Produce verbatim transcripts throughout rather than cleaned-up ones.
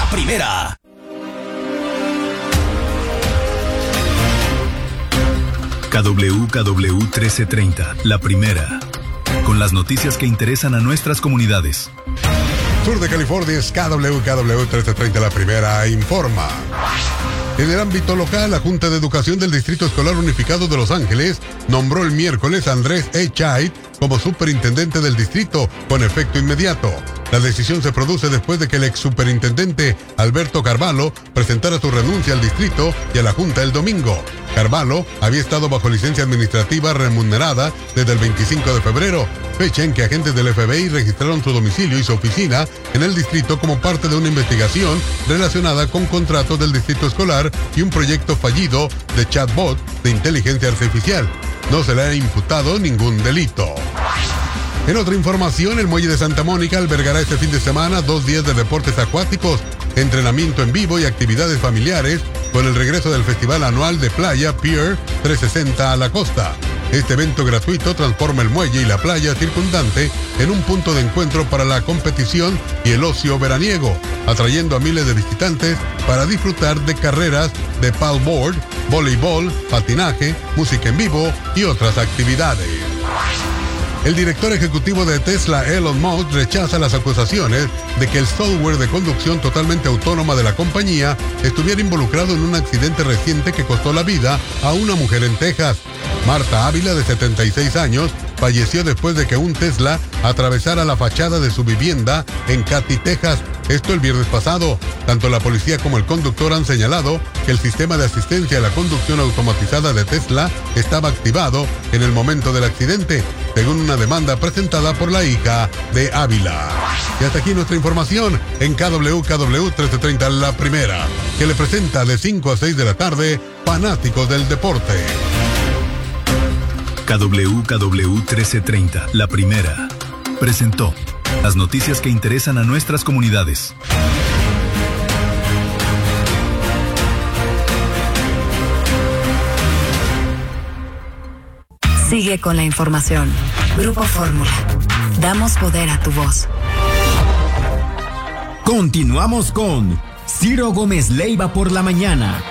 La Primera. K W K W trece treinta, La Primera. Con las noticias que interesan a nuestras comunidades. Sur de California es K W K W trece treinta, La Primera informa. En el ámbito local, la Junta de Educación del Distrito Escolar Unificado de Los Ángeles nombró el miércoles a Andrés E. Chait como superintendente del distrito con efecto inmediato. La decisión se produce después de que el ex superintendente Alberto Carvalho presentara su renuncia al distrito y a la Junta el domingo. Carvalho había estado bajo licencia administrativa remunerada desde el veinticinco de febrero, fecha en que agentes del F B I registraron su domicilio y su oficina en el distrito como parte de una investigación relacionada con contratos del distrito escolar y un proyecto fallido de chatbot de inteligencia artificial. No se le ha imputado ningún delito. En otra información, el Muelle de Santa Mónica albergará este fin de semana dos días de deportes acuáticos, entrenamiento en vivo y actividades familiares con el regreso del festival anual de playa Pier trescientos sesenta a la costa. Este evento gratuito transforma el muelle y la playa circundante en un punto de encuentro para la competición y el ocio veraniego, atrayendo a miles de visitantes para disfrutar de carreras de paddleboard, voleibol, patinaje, música en vivo y otras actividades. El director ejecutivo de Tesla, Elon Musk, rechaza las acusaciones de que el software de conducción totalmente autónoma de la compañía estuviera involucrado en un accidente reciente que costó la vida a una mujer en Texas. Marta Ávila, de setenta y seis años, falleció después de que un Tesla atravesara la fachada de su vivienda en Katy, Texas. Esto el viernes pasado. Tanto la policía como el conductor han señalado que el sistema de asistencia a la conducción automatizada de Tesla estaba activado en el momento del accidente, según una demanda presentada por la hija de Ávila. Y hasta aquí nuestra información en K W K W trece treinta, La Primera, que le presenta de cinco a seis de la tarde Fanáticos del Deporte. K W K W trece treinta, La Primera, presentó las noticias que interesan a nuestras comunidades. Sigue con la información. Grupo Fórmula. Damos poder a tu voz. Continuamos con Ciro Gómez Leiva por la mañana.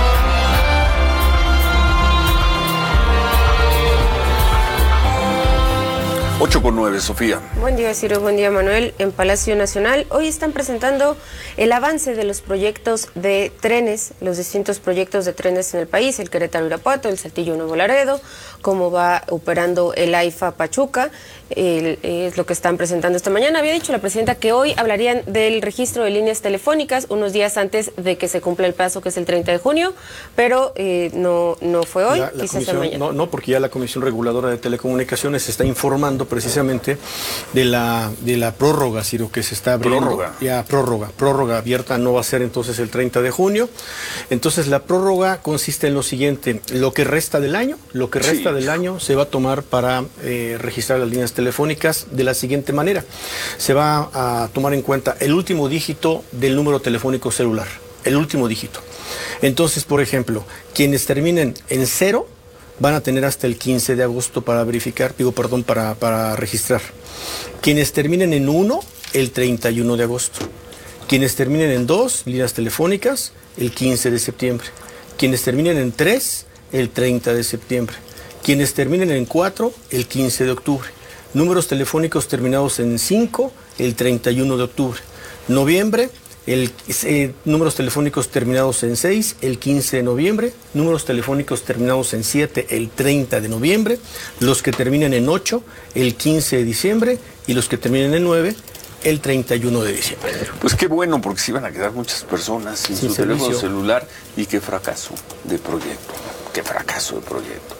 ocho con nueve, Sofía. Buen día, Ciro. Buen día, Manuel. En Palacio Nacional hoy están presentando el avance de los proyectos de trenes, los distintos proyectos de trenes en el país, el Querétaro-Irapuato, el Saltillo-Nuevo Laredo, cómo va operando el AIFA-Pachuca, el, es lo que están presentando esta mañana. Había dicho la presidenta que hoy hablarían del registro de líneas telefónicas unos días antes de que se cumpla el plazo, que es el treinta de junio, pero eh, no, no fue hoy, la, la quizás sea mañana. No, no, porque ya la Comisión Reguladora de Telecomunicaciones está informando precisamente de la de la prórroga, Ciro, que se está abriendo. Prórroga. Ya, prórroga. Prórroga abierta no va a ser entonces el treinta de junio. Entonces la prórroga consiste en lo siguiente: lo que resta del año, lo que resta sí. del año se va a tomar para eh, registrar las líneas telefónicas de la siguiente manera. Se va a tomar en cuenta el último dígito del número telefónico celular, el último dígito. Entonces, por ejemplo, quienes terminen en cero van a tener hasta el quince de agosto para verificar, digo, perdón, para, para registrar. Quienes terminen en uno, el treinta y uno de agosto. Quienes terminen en dos, líneas telefónicas, el quince de septiembre. Quienes terminen en tres, el treinta de septiembre. Quienes terminen en cuatro, el quince de octubre. Números telefónicos terminados en cinco, el treinta y uno de octubre. Noviembre, El, eh, números telefónicos terminados en seis, el quince de noviembre, números telefónicos terminados en siete, el treinta de noviembre, los que terminen en ocho, el quince de diciembre, y los que terminen en nueve, el treinta y uno de diciembre. Pues qué bueno, porque se iban a quedar muchas personas sin, sin su servicio. Teléfono celular, y qué fracaso de proyecto, qué fracaso de proyecto.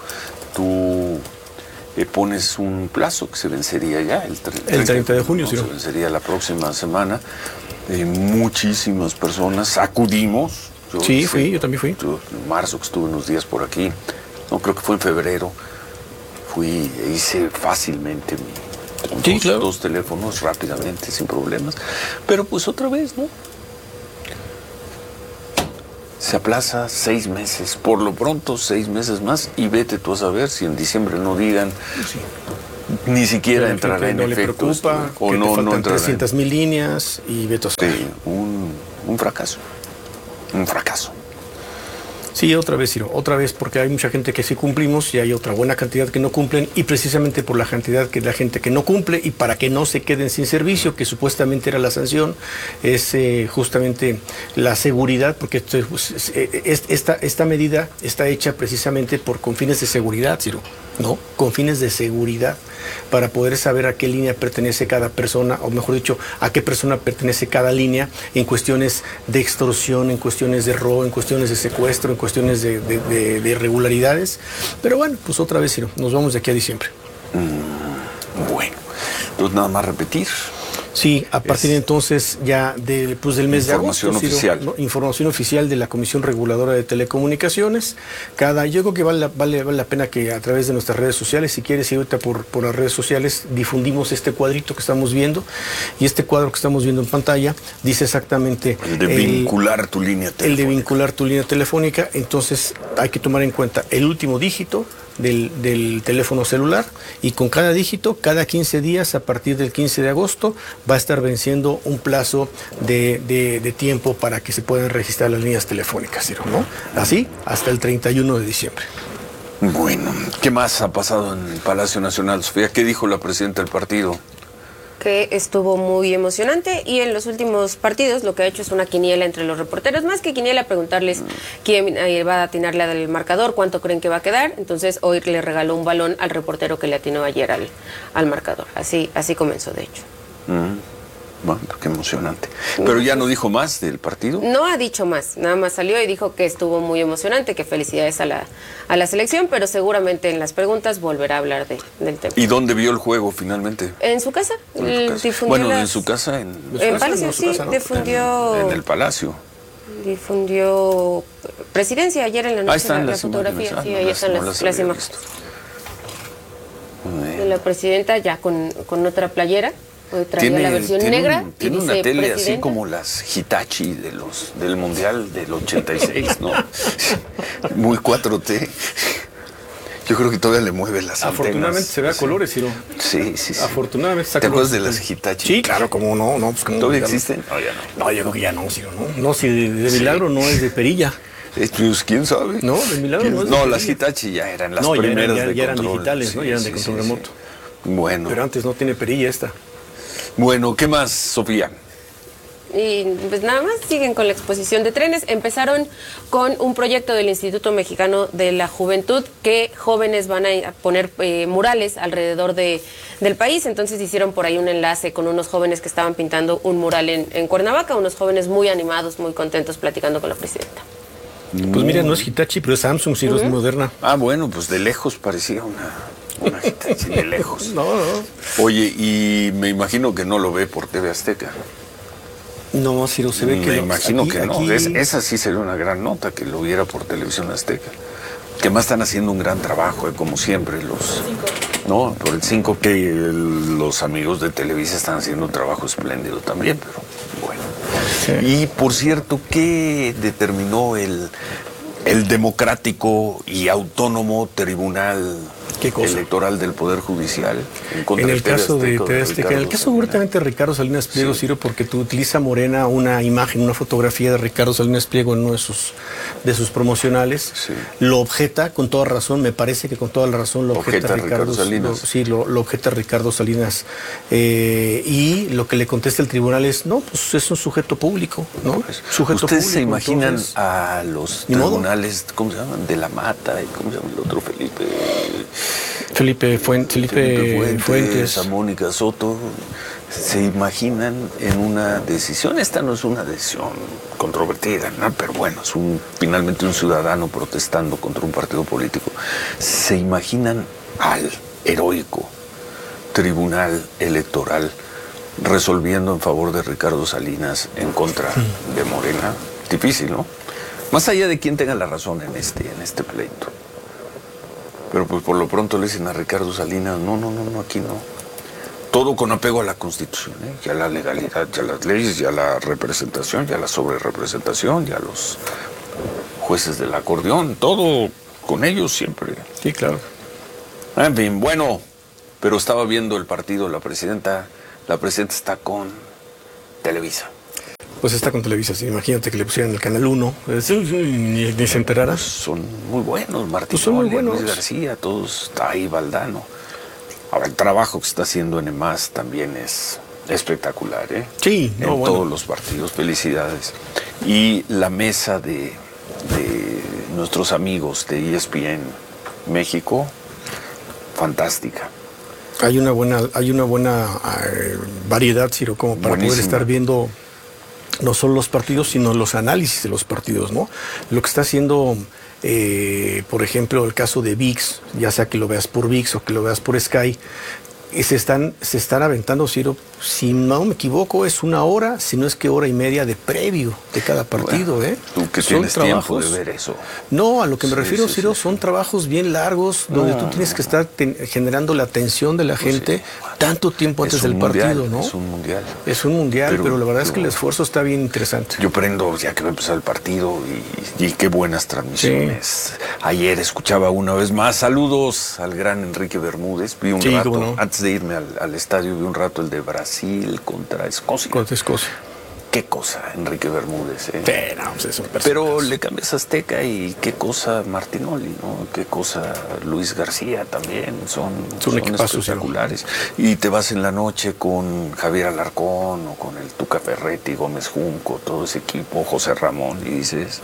Tú eh, pones un plazo que se vencería ya, el, el treinta de junio, sí. Se vencería la próxima semana. Eh, muchísimas personas acudimos. Yo sí, hice, fui, yo también fui. Yo, en marzo, que estuve unos días por aquí, no creo que fue en febrero, fui e hice fácilmente mi, con sí, dos, claro. dos teléfonos rápidamente, sin problemas. Pero pues otra vez, ¿no? Se aplaza seis meses, por lo pronto seis meses más, y vete tú a saber si en diciembre no digan... Sí. Ni siquiera entrará en no efecto. No le preocupa, o que no, te faltan no trescientas mil líneas y vetos. Sí, un, un un fracaso, un fracaso. Sí, otra vez, Ciro, otra vez, porque hay mucha gente que sí cumplimos y hay otra buena cantidad que no cumplen, y precisamente por la cantidad que la gente que no cumple y para que no se queden sin servicio, que supuestamente era la sanción, es eh, justamente la seguridad, porque esto, pues, es, esta, esta medida está hecha precisamente por con fines de seguridad, Ciro, ¿no? Con fines de seguridad, para poder saber a qué línea pertenece cada persona, o mejor dicho, a qué persona pertenece cada línea en cuestiones de extorsión, en cuestiones de robo, en cuestiones de secuestro, en cuestiones de, de, de, de irregularidades. Pero bueno, pues otra vez, Ciro, nos vamos de aquí a diciembre. Mm, bueno, entonces nada más repetir. Sí, a partir de entonces ya de, pues del mes de agosto. Información oficial. ¿no? Información oficial de la Comisión Reguladora de Telecomunicaciones. Cada, yo creo que vale, vale, vale la pena que a través de nuestras redes sociales, si quieres ir ahorita por, por las redes sociales, difundimos este cuadrito que estamos viendo. Y este cuadro que estamos viendo en pantalla dice exactamente... El de el, vincular tu línea telefónica. El de vincular tu línea telefónica. Entonces hay que tomar en cuenta el último dígito Del, del teléfono celular, y con cada dígito, cada quince días, a partir del quince de agosto, va a estar venciendo un plazo de, de, de tiempo para que se puedan registrar las líneas telefónicas, ¿no? Así hasta el treinta y uno de diciembre. Bueno, ¿qué más ha pasado en el Palacio Nacional, Sofía? ¿Qué dijo la presidenta del partido? Que estuvo muy emocionante, y en los últimos partidos lo que ha hecho es una quiniela entre los reporteros, más que quiniela, preguntarles quién eh, va a atinarle al marcador, cuánto creen que va a quedar. Entonces hoy le regaló un balón al reportero que le atinó ayer al, al marcador. Así, así comenzó, de hecho. Mm. Bueno, qué emocionante. ¿Pero ya no dijo más del partido? No ha dicho más, nada más salió y dijo que estuvo muy emocionante, que felicidades a la, a la selección, pero seguramente en las preguntas volverá a hablar de, del tema. ¿Y dónde vio el juego finalmente? En su casa. En su casa. Bueno, las... en su casa. En, en Palacio, no, sí, casa, ¿no? difundió... En, en el Palacio. Difundió Presidencia ayer en la noche. Ahí están la, las la fotografía, imágenes. Ah, sí, no, ahí las, están no las, las las imágenes. De la presidenta ya con, con otra playera. Hoy traía tiene, la versión tiene negra. Un, tiene una tele presidenta. Así como las Hitachi de los, del Mundial del ochenta y seis, ¿no? Muy cuatro T. Yo creo que todavía le mueve las Afortunadamente antenas. se ve a sí. colores, Ciro. Sí, sí, sí. Afortunadamente está ¿Te acuerdas colores? de las Hitachi? Sí, claro, como no. no pues, ¿Todavía existen? No, ya no. No, yo creo que ya no, Ciro, ¿no? No, si de, de milagro sí. No es de perilla. Pues quién sabe. No, de milagro no es de No, perilla. las Hitachi ya eran las no, primeras ya eran, ya, de ya control. eran digitales, sí, ¿no? Ya eran sí, de control sí, remoto. Sí. Bueno. Pero antes no tiene perilla esta. Bueno, ¿qué más, Sofía? Y pues nada más, siguen con la exposición de trenes. Empezaron con un proyecto del Instituto Mexicano de la Juventud, que jóvenes van a poner eh, murales alrededor de, del país. Entonces hicieron por ahí un enlace con unos jóvenes que estaban pintando un mural en, en Cuernavaca, unos jóvenes muy animados, muy contentos, platicando con la presidenta. Pues mira, no es Hitachi, pero es Samsung, si no uh-huh. es moderna. Ah, bueno, pues de lejos parecía una... Una Hitachi de lejos. No, no. Oye, y me imagino que no lo ve por T V Azteca. No, Ciro, se ve me que... Me imagino aquí, que no. aquí... Es, esa sí sería una gran nota, que lo viera por Televisión Azteca. Que más están haciendo un gran trabajo, eh, como siempre, los... No, por el cinco, que el, los amigos de Televisa están haciendo un trabajo espléndido también, pero bueno. Sí. Y, por cierto, ¿qué determinó el... el democrático y autónomo Tribunal Electoral del Poder Judicial? En, contra en el de caso de T V Azteca, en el caso seguramente de Ricardo Salinas Pliego, sí. Ciro, porque tú utiliza Morena una imagen, una fotografía de Ricardo Salinas Pliego en uno de sus, de sus promocionales, sí. Lo objeta con toda razón, me parece que con toda la razón lo objeta, objeta Ricardo, Ricardo Salinas. Lo, sí, lo, lo objeta Ricardo Salinas. Eh, y lo que le contesta el tribunal es, no, pues es un sujeto público, ¿no? Pues, sujeto ¿Ustedes público, se imaginan entonces, a los tribunales, ¿cómo se llaman? De la Mata, y ¿cómo se llama el otro? Felipe... Felipe, Fuente, Felipe, Felipe Fuentes, Fuentes, a Mónica Soto, se imaginan en una decisión. Esta no es una decisión controvertida, ¿no? Pero bueno, es un, finalmente un ciudadano protestando contra un partido político. Se imaginan al heroico Tribunal Electoral resolviendo en favor de Ricardo Salinas en contra de Morena. Difícil, ¿no? Más allá de quién tenga la razón en este, en este pleito. Pero pues por lo pronto le dicen a Ricardo Salinas, no, no, no, no, aquí no. Todo con apego a la Constitución, ¿eh? Ya la legalidad, ya las leyes, ya la representación, ya la sobrerepresentación, ya los jueces del acordeón, todo con ellos siempre. Sí, claro. En fin, bueno, pero estaba viendo el partido la presidenta, la presidenta está con Televisa. Pues está con Televisa, sí. Imagínate que le pusieran el Canal uno, ni, ni se enterara. Pues son muy buenos, Martín, pues son muy buenos. Luis García, todos, está ahí Valdano. Ahora, el trabajo que está haciendo en EMAS también es espectacular, ¿eh? Sí, en no, bueno. todos los partidos, felicidades. Y la mesa de, de nuestros amigos de E S P N México, fantástica. Hay una buena, hay una buena eh, variedad, Ciro, como para Buenísima. poder estar viendo no solo los partidos, sino los análisis de los partidos, ¿no? Lo que está haciendo, eh, por ejemplo, el caso de V I X, ya sea que lo veas por V I X o que lo veas por Sky, y se están, se están aventando, Ciro, si no me equivoco, es una hora, si no es que hora y media de previo de cada partido, Bueno, ¿eh? Tú que Son tienes trabajos, tiempo de ver eso. No, a lo que me Sí, refiero, sí, Ciro, sí, son sí. trabajos bien largos, donde No, tú tienes no, que no. estar ten- generando la atención de la Pues gente sí. tanto tiempo antes Es un del partido, mundial, ¿no? Es un mundial. Es un mundial, pero, Pero- la verdad es que el pero- esfuerzo está bien interesante. Yo prendo ya que va a empezar el partido y, y qué buenas transmisiones. Ayer escuchaba una vez más, saludos al gran Enrique Bermúdez. Vi un Sí, rato, cómo no. antes de irme al, al estadio, vi un rato el de Brasil contra Escocia. Contra Escocia. Qué cosa, Enrique Bermúdez. ¿eh? Sí, no, pues es un Pero personaje. le cambias a Azteca y qué cosa Martinoli, ¿no? Qué cosa Luis García también, son, Es un son equipazo, espectaculares. Y te vas en la noche con Javier Alarcón o con el Tuca Ferretti, Gómez Junco, todo ese equipo, José Ramón, y dices,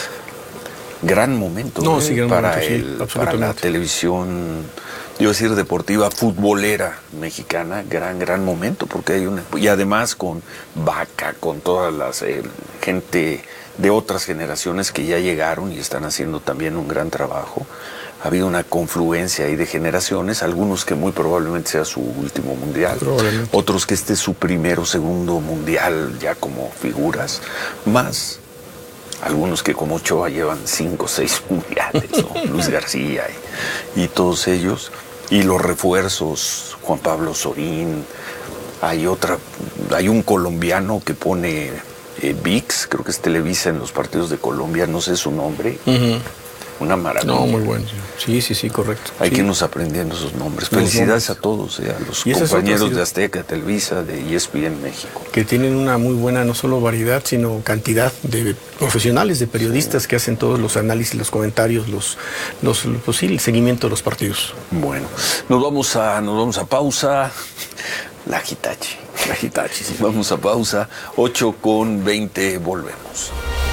gran momento No, ¿eh? sí, gran para, momento, sí, el, para la absolutamente. televisión, yo decir deportiva, futbolera mexicana, gran, gran momento, porque hay una, y además con Vaca, con todas las eh, gente de otras generaciones que ya llegaron y están haciendo también un gran trabajo. Ha habido una confluencia ahí de generaciones, algunos que muy probablemente sea su último mundial, Probablemente. otros que este es su primero o segundo mundial ya como figuras, más algunos que como Ochoa llevan cinco o seis mundiales, ¿no? Luis García y, y todos ellos, y los refuerzos, Juan Pablo Sorín, hay otra, hay un colombiano que pone eh, V I X, creo que es Televisa en los partidos de Colombia, no sé su nombre, Ujú. una maravilla. No, muy bueno. Sí, sí, sí, correcto. Hay Sí. que irnos aprendiendo esos nombres. Los Felicidades nombres. a todos, eh, a los Y esa es otra, compañeros sí. de Azteca, Televisa, de E S P N México. Que tienen una muy buena, no solo variedad, sino cantidad de profesionales, de periodistas que hacen todos los análisis, los comentarios, los, los, pues sí, el seguimiento de los partidos. Bueno, nos vamos a, nos vamos a pausa. La Hitachi. La Hitachi, sí. Vamos a pausa. ocho con veinte, volvemos.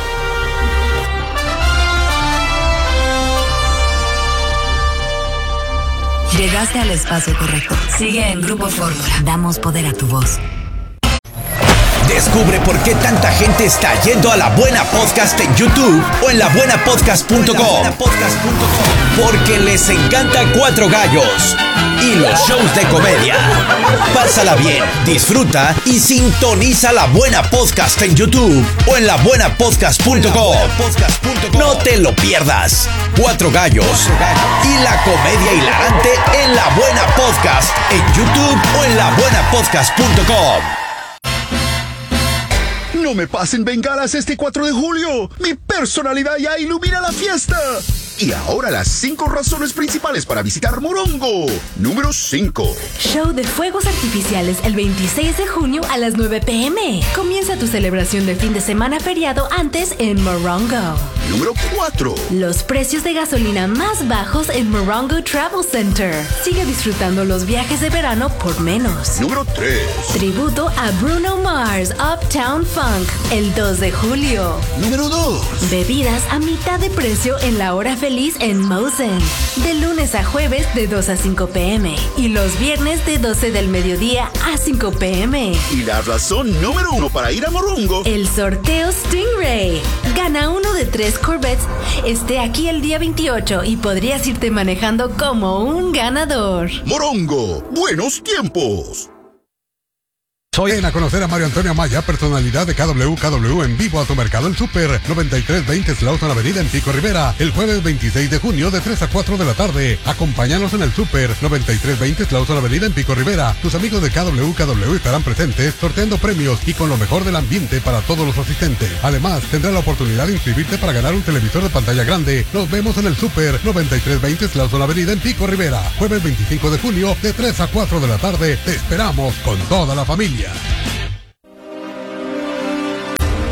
Llegaste al espacio correcto. Sigue en Grupo Fórmula. Damos poder a tu voz. Descubre por qué tanta gente está yendo a La Buena Podcast en YouTube o en la buena podcast punto com. Porque les encanta Cuatro Gallos y los shows de comedia. Pásala bien, disfruta y sintoniza La Buena Podcast en YouTube o en la buena podcast punto com. No te lo pierdas. Cuatro Gallos y la comedia hilarante en La Buena Podcast en YouTube o en la buena podcast punto com. No me pasen bengalas este cuatro de julio. Mi personalidad ya ilumina la fiesta. Y ahora las cinco razones principales para visitar Morongo. Número cinco. Show de fuegos artificiales el veintiséis de junio a las nueve pe eme. Comienza tu celebración de fin de semana feriado antes en Morongo. Número cuatro. Los precios de gasolina más bajos en Morongo Travel Center. Sigue disfrutando los viajes de verano por menos. Número tres. Tributo a Bruno Mars Uptown Funk el dos de julio. Número dos. Bebidas a mitad de precio en la hora feliz en Mosen. De lunes a jueves de dos a cinco pe eme. Y los viernes de doce del mediodía a cinco pe eme. Y la razón número uno para ir a Morongo. El sorteo Stingray. Gana uno de tres Corvettes. Esté aquí el día veintiocho y podrías irte manejando como un ganador. Morongo. Buenos tiempos. Ven a conocer a Mario Antonio Amaya, personalidad de K W K W en vivo a su mercado El Super, noventa y tres veinte Slauson Avenida en Pico Rivera, el jueves veintiséis de junio de tres a cuatro de la tarde. Acompáñanos en El Super, noventa y tres veinte Slauson Avenida en Pico Rivera. Tus amigos de K W K W estarán presentes, sorteando premios y con lo mejor del ambiente para todos los asistentes. Además, tendrás la oportunidad de inscribirte para ganar un televisor de pantalla grande. Nos vemos en El Super, noventa y tres veinte Slauson Avenida en Pico Rivera, jueves veinticinco de junio de tres a cuatro de la tarde. Te esperamos con toda la familia.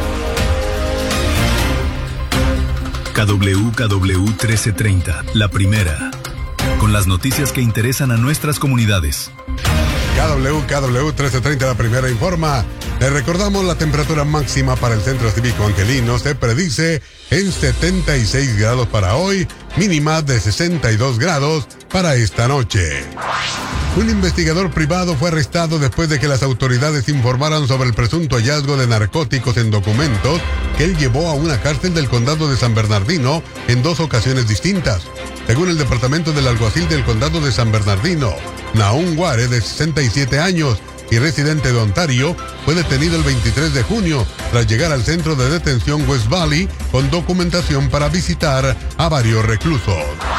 K W K W trece treinta, la primera. Con las noticias que interesan a nuestras comunidades. K W K W trece treinta, la primera informa. Les recordamos la temperatura máxima para el Centro Cívico Angelino se predice en setenta y seis grados para hoy, mínima de sesenta y dos grados para esta noche. Un investigador privado fue arrestado después de que las autoridades informaran sobre el presunto hallazgo de narcóticos en documentos que él llevó a una cárcel del condado de San Bernardino en dos ocasiones distintas. Según el departamento del alguacil del condado de San Bernardino, Naum Ware, de sesenta y siete años y residente de Ontario, fue detenido el veintitrés de junio tras llegar al centro de detención West Valley con documentación para visitar a varios reclusos.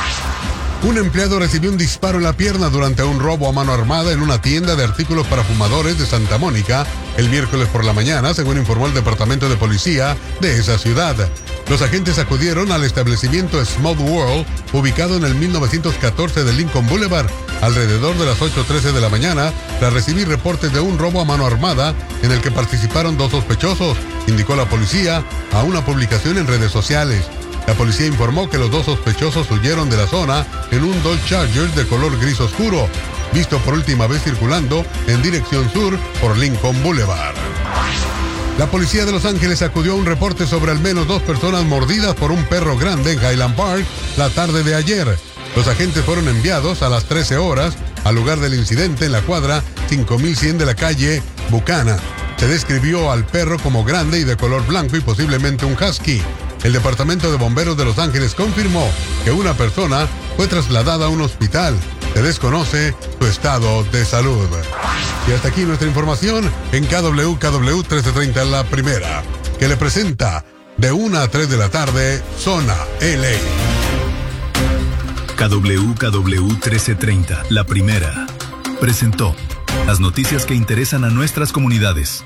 Un empleado recibió un disparo en la pierna durante un robo a mano armada en una tienda de artículos para fumadores de Santa Mónica el miércoles por la mañana, según informó el departamento de policía de esa ciudad. Los agentes acudieron al establecimiento Small World, ubicado en el mil novecientos catorce de Lincoln Boulevard, alrededor de las ocho trece de la mañana, tras recibir reportes de un robo a mano armada en el que participaron dos sospechosos, indicó la policía a una publicación en redes sociales. La policía informó que los dos sospechosos huyeron de la zona en un Dodge Charger de color gris oscuro, visto por última vez circulando en dirección sur por Lincoln Boulevard. La policía de Los Ángeles acudió a un reporte sobre al menos dos personas mordidas por un perro grande en Highland Park la tarde de ayer. Los agentes fueron enviados a las trece horas al lugar del incidente en la cuadra cinco mil cien de la calle Buchanan. Se describió al perro como grande y de color blanco y posiblemente un husky. El Departamento de Bomberos de Los Ángeles confirmó que una persona fue trasladada a un hospital. Se desconoce su estado de salud. Y hasta aquí nuestra información en K W K W trece treinta, la primera, que le presenta de una a tres de la tarde, Zona L A. K W K W trece treinta, la primera, presentó las noticias que interesan a nuestras comunidades.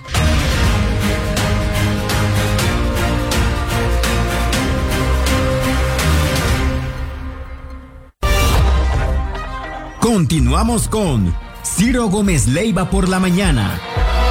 Continuamos con Ciro Gómez Leiva por la mañana.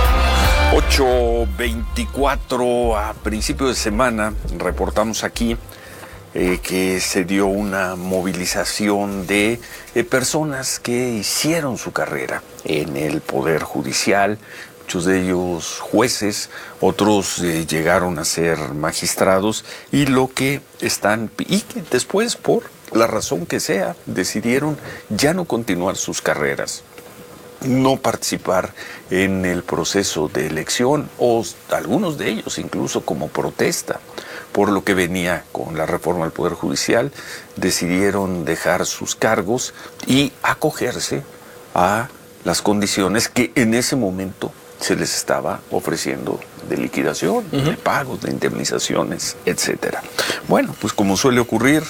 ocho veinticuatro, a principio de semana, reportamos aquí eh, que se dio una movilización de eh, personas que hicieron su carrera en el Poder Judicial, muchos de ellos jueces, otros eh, llegaron a ser magistrados, y lo que están, y que después, por la razón que sea, decidieron ya no continuar sus carreras, no participar en el proceso de elección, o algunos de ellos incluso como protesta por lo que venía con la reforma del Poder Judicial, decidieron dejar sus cargos y acogerse a las condiciones que en ese momento se les estaba ofreciendo de liquidación, uh-huh. de pagos, de indemnizaciones, etcétera. Bueno, pues como suele ocurrir,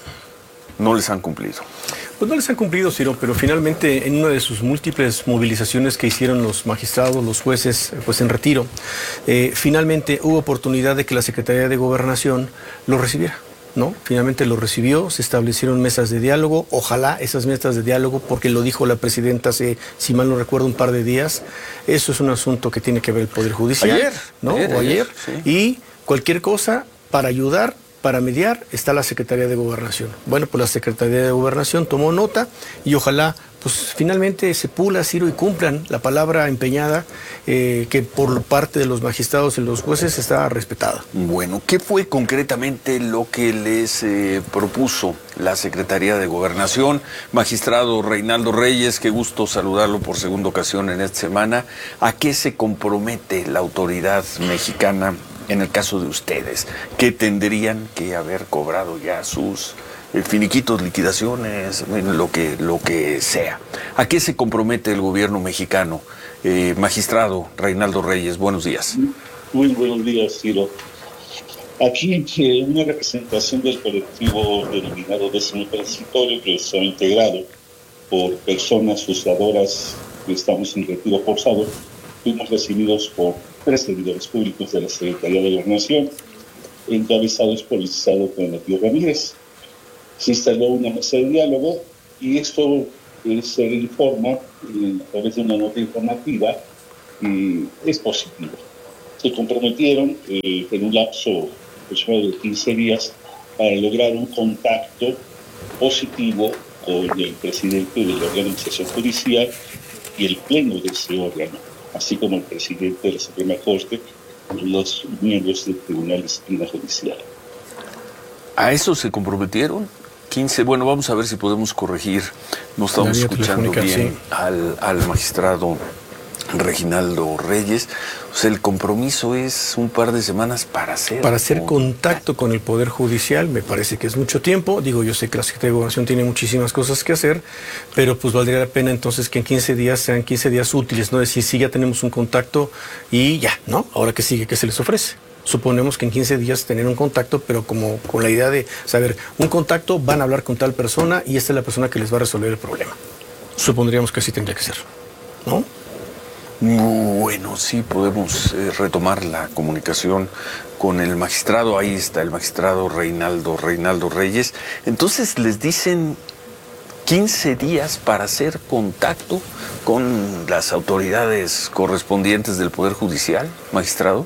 no les han cumplido. Pues no les han cumplido, Ciro, pero finalmente en una de sus múltiples movilizaciones que hicieron los magistrados, los jueces, pues en retiro, eh, finalmente hubo oportunidad de que la Secretaría de Gobernación lo recibiera, ¿no? Finalmente lo recibió, se establecieron mesas de diálogo, ojalá esas mesas de diálogo, porque lo dijo la presidenta hace, si mal no recuerdo, un par de días, eso es un asunto que tiene que ver el Poder Judicial, ayer, ¿no? Ayer, o ayer, ayer sí. Y cualquier cosa para ayudar, para mediar, está la Secretaría de Gobernación. Bueno, pues la Secretaría de Gobernación tomó nota y ojalá, pues finalmente se pula, Ciro, y cumplan la palabra empeñada eh, que por parte de los magistrados y los jueces está respetada. Bueno, ¿qué fue concretamente lo que les eh, propuso la Secretaría de Gobernación? Magistrado Reinaldo Reyes, qué gusto saludarlo por segunda ocasión en esta semana. ¿A qué se compromete la autoridad mexicana en el caso de ustedes, que tendrían que haber cobrado ya sus eh, finiquitos, liquidaciones, bueno, lo que, lo que sea? ¿A qué se compromete el gobierno mexicano? Eh, magistrado Reinaldo Reyes, buenos días. Muy buenos días, Ciro. Aquí eh, una representación del colectivo denominado décimo transitorio, que está integrado por personas juzgadoras que estamos en retiro forzado, fuimos recibidos por tres servidores públicos de la Secretaría de Gobernación, encabezados por el licenciado Donatío Ramírez. Se instaló una mesa de diálogo y esto eh, se informa eh, a través de una nota informativa y es positivo. Se comprometieron eh, en un lapso de quince días para lograr un contacto positivo con el presidente de la organización judicial y el pleno de ese órgano, así como el presidente de la Suprema Corte y los miembros del Tribunal de Disciplina Judicial. ¿A eso se comprometieron? quince, bueno, vamos a ver si podemos corregir. No estamos escuchando bien sí. al, al magistrado Reginaldo Reyes. O sea, el compromiso es un par de semanas para hacer... Para hacer contacto con el Poder Judicial, me parece que es mucho tiempo. Digo, yo sé que la Secretaría de Gobernación tiene muchísimas cosas que hacer, pero pues valdría la pena entonces que en quince días sean quince días útiles, ¿no? Decir, sí, ya tenemos un contacto y ya, ¿no? Ahora que sigue, ¿qué se les ofrece? Suponemos que en quince días tener un contacto, pero como con la idea de saber, un contacto, van a hablar con tal persona y esta es la persona que les va a resolver el problema. Supondríamos que así tendría que ser, ¿no? Bueno, sí, podemos eh, retomar la comunicación con el magistrado. Ahí está el magistrado Reinaldo, Reinaldo Reyes. Entonces les dicen quince días para hacer contacto con las autoridades correspondientes del Poder Judicial, magistrado.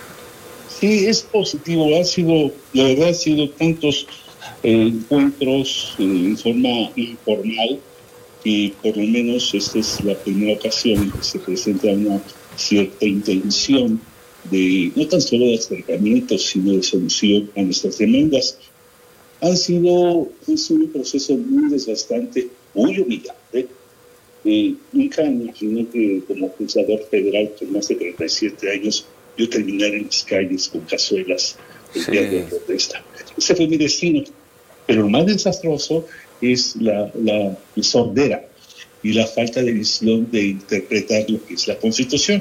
Sí, es positivo. Ha sido, la verdad, han sido tantos eh, encuentros eh, en forma informal. Y por lo menos esta es la primera ocasión en que se presenta una cierta intención de, no tan solo de acercamiento, sino de solución a nuestras demandas. Han sido, han sido un proceso muy desgastante, muy humillante. Eh, nunca imaginé que como juzgador federal por más de treinta y siete años yo terminara en las calles con cazuelas el sí. día de protesta. Ese fue mi destino. Pero lo más desastroso es la, la, la sordera y la falta de visión de interpretar lo que es la Constitución.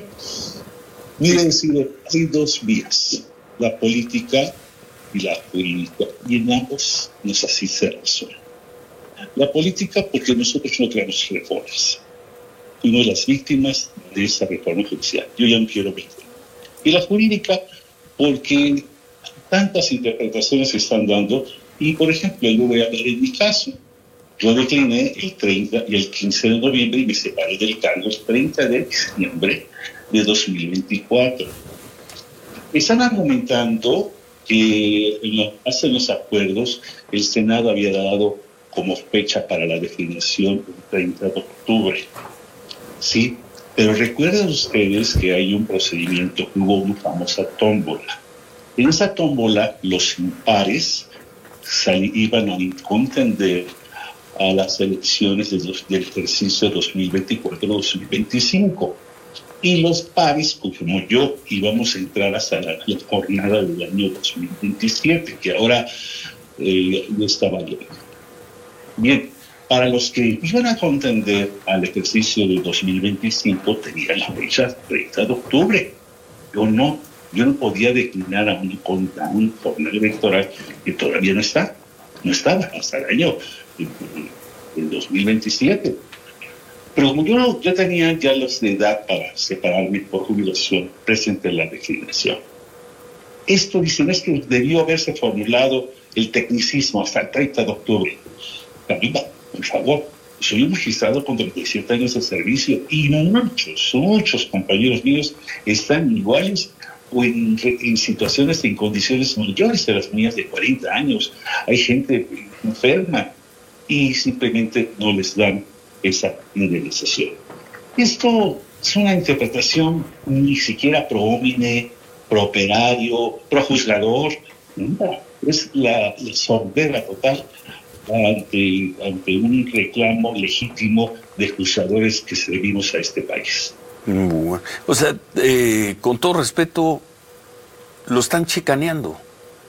Miren, hay dos vías, la política y la jurídica, y en ambos no es así se resuelve. La política porque nosotros no creamos reformas, fuimos las víctimas de esa reforma judicial, yo ya no quiero víctima. Y la jurídica porque tantas interpretaciones se están dando, y por ejemplo, yo voy a hablar en mi caso. Yo decliné el treinta y el quince de noviembre y me separé del cargo el treinta de diciembre de dos mil veinticuatro. Están argumentando que en la base de los acuerdos el Senado había dado como fecha para la definición el treinta de octubre. Sí, pero recuerden ustedes que hay un procedimiento, hubo una famosa tómbola. En esa tómbola los impares sal, iban a contender a las elecciones de los, del ejercicio dos mil veinticuatro dos mil veinticinco. Y los pares, como yo, íbamos a entrar hasta la, la jornada del año dos mil veintisiete, que ahora eh, no estaba bien. Bien, para los que iban a contender al ejercicio del dos mil veinticinco, tenían la fecha treinta de octubre. Yo no, yo no podía declinar a un, a un jornal electoral que todavía no está, no estaba hasta el año en dos mil veintisiete. Pero como yo, yo tenía ya los de edad para separarme por jubilación, presenté la declinación. Esto dicen es que debió haberse formulado el tecnicismo hasta el treinta de octubre. También, por favor, soy un magistrado con treinta y siete años de servicio y muchos, muchos compañeros míos están iguales o en, en situaciones, en condiciones mayores de las mías de cuarenta años. Hay gente enferma y simplemente no les dan esa indemnización. Esto es una interpretación ni siquiera pro homine, pro operario, pro juzgador. No, es la, la sordera total ante, ante un reclamo legítimo de juzgadores que servimos a este país. Bueno, o sea, eh, con todo respeto, lo están chicaneando.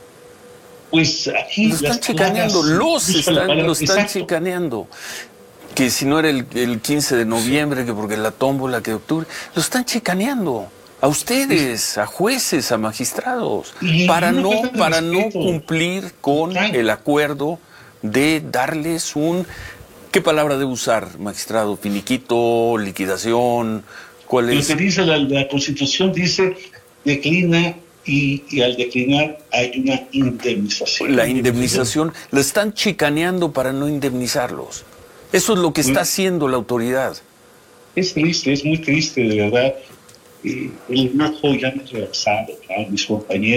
Pues aquí lo están chicaneando, los están, lo están exacto. chicaneando. Que si no era el, el quince de noviembre, que porque la tómbola, que de octubre, lo están chicaneando. A ustedes, a jueces, a magistrados, y para no, para no cumplir con el acuerdo de darles un... ¿Qué palabra debe usar, magistrado? ¿Finiquito, liquidación? ¿Cuál es? Lo que dice la, la Constitución dice, declina... Y, y al declinar hay una indemnización. La indemnización, la están chicaneando para no indemnizarlos. Eso es lo que está haciendo la autoridad. Es triste, es muy triste, de verdad. Eh, el enojo ya me ha rebasado, ¿no? Mis compañeros.